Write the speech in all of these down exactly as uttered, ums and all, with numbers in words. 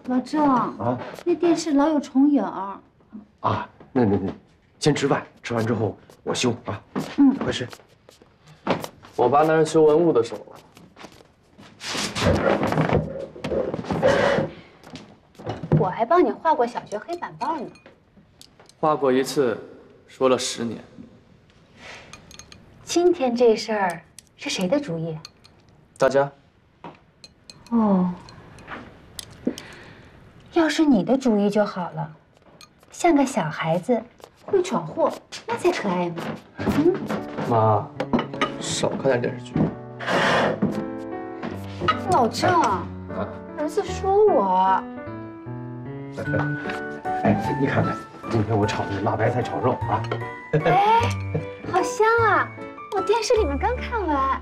老郑啊，那电视老有重影儿。 啊，那那那，先吃饭，吃完之后我修啊。 嗯， 快吃。 我爸那是修文物的手。 我还帮你画过小学黑板报呢。 画过一次，说了十年。 今天这事儿是谁的主意？ 大家。 哦，要是你的主意就好了，像个小孩子，会闯祸，那才可爱嘛。嗯， 妈，少看点电视剧。 老郑， 啊， 儿子说我。 哎，你看看，今天我炒的辣白菜炒肉啊。 哎，好香啊！我电视里面刚看完。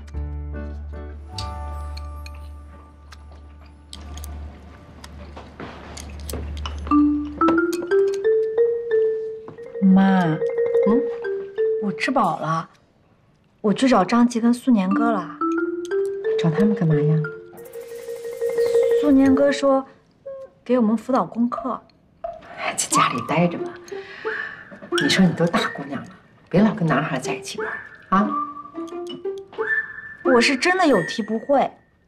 妈，嗯，我吃饱了，我去找张琪跟苏年哥了。 找他们干嘛呀？ 苏年哥说，给我们辅导功课。 在家里待着吧。你说你都大姑娘了，别老跟男孩在一起玩啊！ 我是真的有题不会。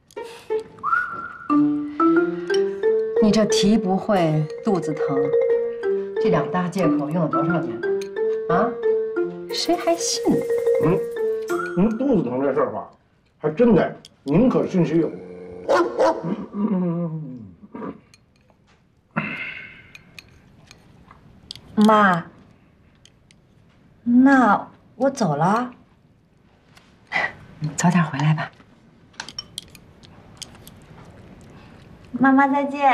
你这题不会，肚子疼，这两大借口用了多少年了？啊？谁还信呢？ 嗯，您肚子疼这事儿吧，还真得宁可信其有。 妈，那我走了。 你早点回来吧。 妈妈再见。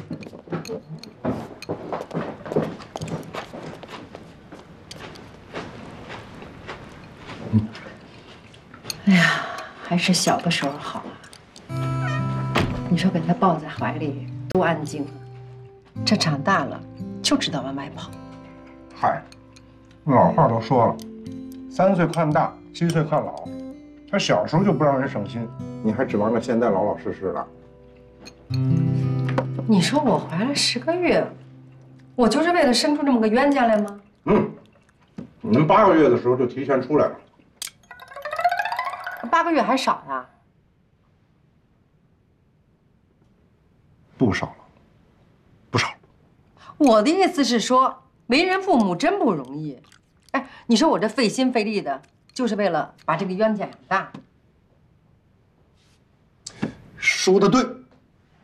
哎呀，还是小的时候好啊。你说给他抱在怀里多安静啊！这长大了就知道往外跑。 嗨，老话都说了，三岁看大，七岁看老。他小时候就不让人省心，你还指望着现在老老实实的？ 你说我怀了十个月，我就是为了生出这么个冤家来吗？ 嗯，您八个月的时候就提前出来了。 八个月还少呀？ 不少了，不少了。 我的意思是说，为人父母真不容易。哎，你说我这费心费力的，就是为了把这个冤家养大。 说得对。